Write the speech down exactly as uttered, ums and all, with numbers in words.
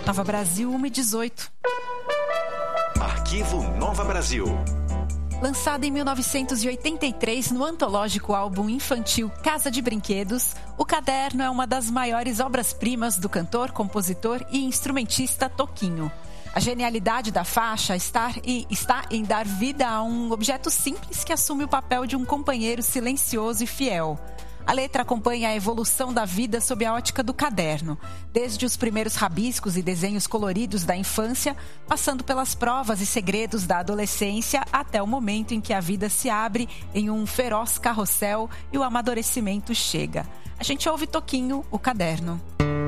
Nova Brasil, uma e dezoito. Arquivo Nova Brasil. Lançado em mil novecentos e oitenta e três no antológico álbum infantil Casa de Brinquedos, o Caderno é uma das maiores obras-primas do cantor, compositor e instrumentista Toquinho. A genialidade da faixa está, está em dar vida a um objeto simples que assume o papel de um companheiro silencioso e fiel. A letra acompanha a evolução da vida sob a ótica do caderno, desde os primeiros rabiscos e desenhos coloridos da infância, passando pelas provas e segredos da adolescência, até o momento em que a vida se abre em um feroz carrossel e o amadurecimento chega. A gente ouve Toquinho, o Caderno.